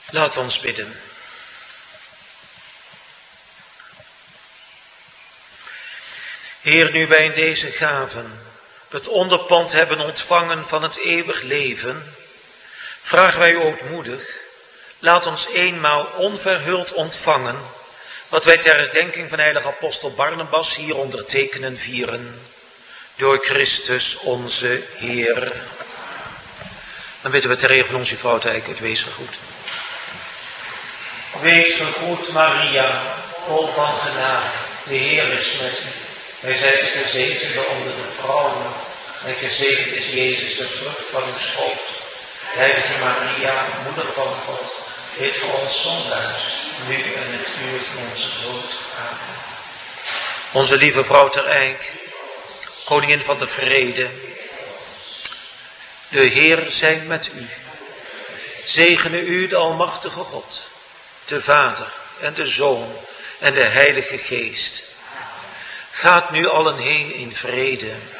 Laat ons bidden. Heer, nu wij in deze gaven het onderpand hebben ontvangen van het eeuwig leven, vragen wij u ootmoedig, laat ons eenmaal onverhuld ontvangen wat wij ter herdenking van heilige apostel Barnabas hier ondertekenen vieren. Door Christus onze Heer. Dan bidden we ter ere van onze vrouw het wees gegroet. Wees gegroet Maria, vol van genade, de Heer is met u. Gij zijt gezegende onder de vrouwen en gezegend is Jezus, de vrucht van uw schoot. Heilige Maria, moeder van God, bid voor ons zondaars, nu en het uur van onze dood. Amen. Onze lieve vrouw ter Eijk, koningin van de vrede, de Heer zij met u. Zegene u de almachtige God, de Vader en de Zoon en de Heilige Geest. Gaat nu allen heen in vrede.